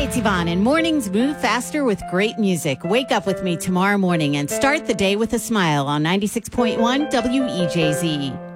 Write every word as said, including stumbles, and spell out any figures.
it's Yvonne, and mornings move faster with great music. Wake up with me tomorrow morning and start the day with a smile on ninety-six point one W E J Z.